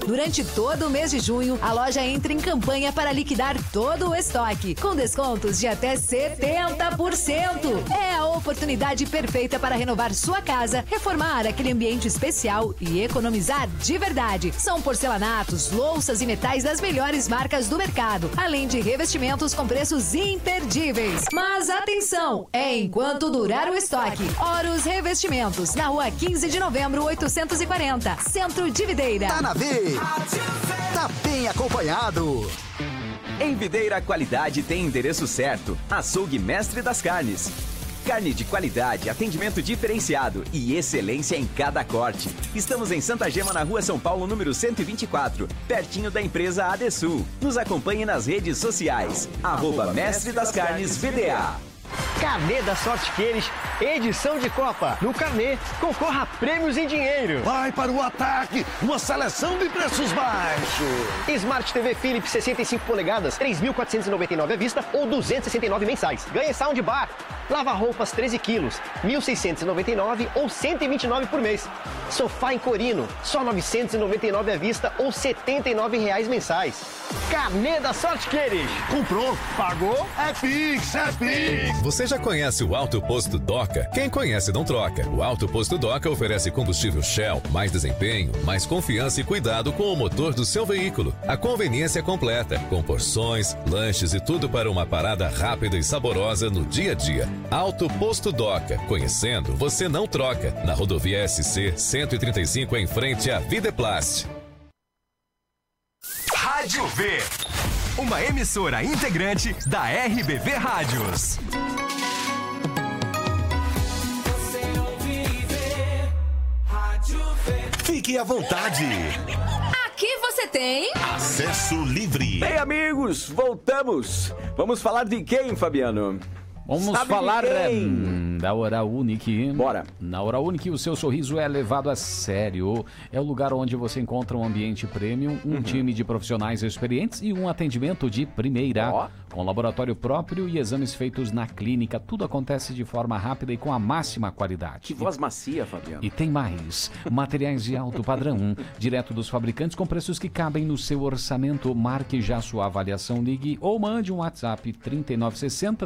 Durante todo o mês de junho, a loja entra em campanha para liquidar todo o estoque, com descontos de até 70%. É a oportunidade perfeita para renovar sua casa, reformar aquele ambiente especial e economizar de verdade. São porcelanatos, louças e metais das melhores marcas do mercado, além de revestimentos com preços imperdíveis. Mas atenção, é enquanto durar o estoque. Horus Revestimentos, na rua 15 de novembro, 840, Centro de Videira. Tá na V, tá bem acompanhado. Em Videira, a qualidade tem endereço certo. Açougue Mestre das Carnes. Carne de qualidade, atendimento diferenciado e excelência em cada corte. Estamos em Santa Gema, na rua São Paulo, número 124, pertinho da empresa Adesul. Nos acompanhe nas redes sociais. @Mestre das Carnes VDA. Carnê da Sorte Queires, edição de Copa. No Carnê, concorra a prêmios em dinheiro. Vai para o ataque, uma seleção de preços baixos. Smart TV Philips 65 polegadas, 3.499 à vista ou 269 mensais. Ganhe soundbar. Lava-roupas 13 quilos, 1.699 ou 129 por mês. Sofá em Corino, só 999 à vista ou R$ 79 mensais. Carnê da Sorte Queires. Comprou, pagou, é Pix, é Pix. Você já conhece o Alto Posto Doca? Quem conhece não troca. O Alto Posto Doca oferece combustível Shell, mais desempenho, mais confiança e cuidado com o motor do seu veículo. A conveniência completa, com porções, lanches e tudo para uma parada rápida e saborosa no dia a dia. Alto Posto Doca. Conhecendo, você não troca. Na rodovia SC 135, em frente à Videplast. Rádio V, uma emissora integrante da RBV Rádios. Fique à vontade. Aqui você tem Acesso livre. Bem, amigos, voltamos. Vamos falar de quem, Fabiano? Vamos falar da Oral Unique. Bora. Na Oral Unique, o seu sorriso é levado a sério. É o lugar onde você encontra um ambiente premium, um time de profissionais experientes e um atendimento de primeira. Com laboratório próprio e exames feitos na clínica. Tudo acontece de forma rápida e com a máxima qualidade. Que voz macia, Fabiano. E tem mais. Materiais de alto padrão, direto dos fabricantes, com preços que cabem no seu orçamento. Marque já sua avaliação, ligue ou mande um WhatsApp 3960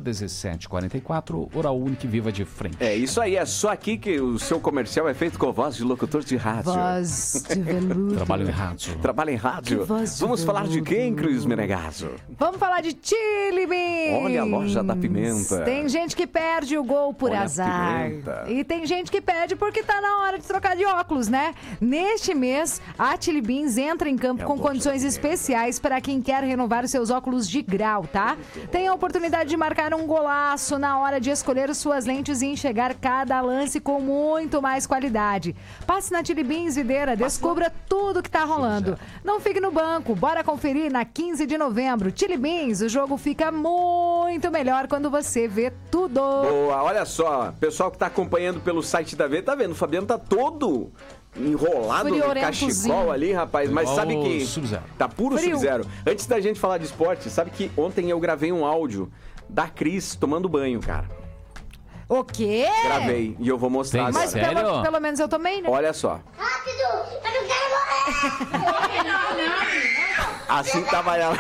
1744. Oral Unique, viva de frente. É isso aí, é só aqui que o seu comercial é feito com voz de locutor de rádio. Voz de veludo. Trabalho em rádio. Trabalha em rádio. Vamos falar de quem, Cruz Menegasso? Vamos falar de Chili Beans. Olha a loja da pimenta. Tem gente que perde o gol por Olha azar. a pimenta. E tem gente que perde porque tá na hora de trocar de óculos, né? Neste mês, a Chili Beans entra em campo com condições especiais para quem quer renovar seus óculos de grau, tá? Tem a oportunidade de marcar um golaço na hora de escolher suas lentes e enxergar cada lance com muito mais qualidade. Passe na Chili Beans Videira, descubra tudo que tá rolando. Não fique no banco, bora conferir na 15 de novembro. Chili Beans, o jogo fica muito melhor quando você vê tudo. Boa, olha só, pessoal que tá acompanhando pelo site da V, tá vendo? O Fabiano tá todo enrolado no cachecol ali, rapaz, mas sabe que tá puro Sub-Zero. Antes da gente falar de esporte, sabe que ontem eu gravei um áudio da Cris tomando banho, cara. O quê? Gravei e eu vou mostrar agora. Mas pelo menos eu também, né? Olha só. Rápido! Eu não quero morrer! Assim tava ela.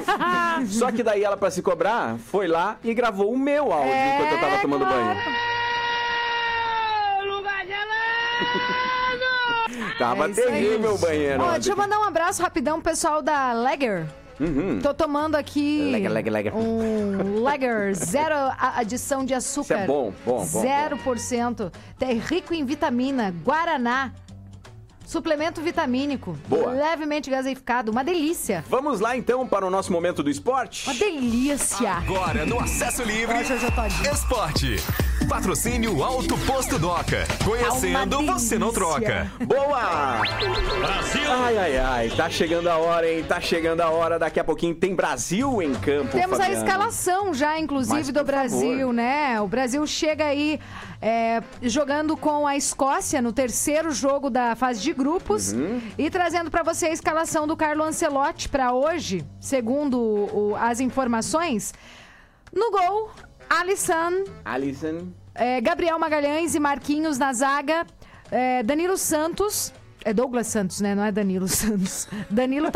Só que daí ela, pra se cobrar, foi lá e gravou o meu áudio enquanto eu tava tomando banho. Lugar gelado! Tava terrível o banheiro. Ó, deixa eu mandar um abraço rapidão pro pessoal da Lager. Tô tomando aqui um Lager, zero adição de açúcar. Isso é bom. 0%. É rico em vitamina, guaraná. Suplemento vitamínico. Boa. Levemente gaseificado. Uma delícia. Vamos lá então para o nosso momento do esporte? Uma delícia. Agora no Acesso Livre, Esporte. Patrocínio Alto Posto Doca. Conhecendo, você não troca. Boa! Brasil! Ai, tá chegando a hora, hein? Tá chegando a hora. Daqui a pouquinho tem Brasil em campo, Temos Fabiano. a escalação já, inclusive, do Brasil, né? O Brasil chega aí jogando com a Escócia no terceiro jogo da fase de grupos e trazendo para você a escalação do Carlo Ancelotti para hoje, segundo as informações. No gol, Alisson. Gabriel Magalhães e Marquinhos na zaga, Danilo Santos, É Douglas Santos, né? Não é Danilo Santos. Danilo